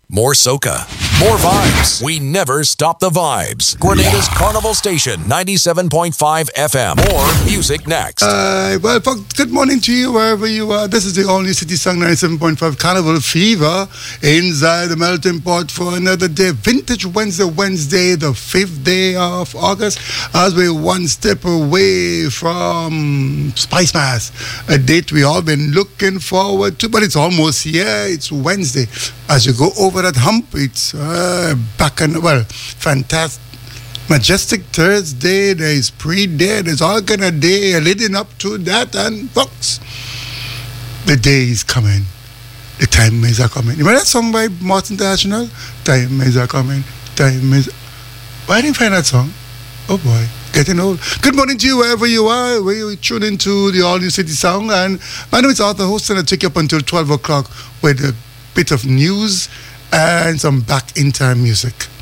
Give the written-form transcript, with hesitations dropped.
More soca, more vibes. We never stop the vibes. Grenada's Carnival Station, 97.5 FM. More music next. Well, folks, good morning to you wherever you are. This is the only City Song 97.5 Carnival Fever inside the melting pot for another day. Vintage Wednesday, the 5th day of August, as we're one step away from Spice Mass, a date we all been looking forward to, but it's almost here. It's Wednesday. As you go over that hump, it's back and, well, fantastic. Majestic Thursday, there is pre-day, there's all kind of day leading up to that, and folks, the day is coming. The time is coming. You remember that song by Martin International? Time is coming. Time is. Why didn't you find that song? Oh boy, getting old. Good morning to you wherever you are. We tune into the All New City Song, and my name is Arthur Host, and I take you up until 12 o'clock with a bit of news and some back in time music.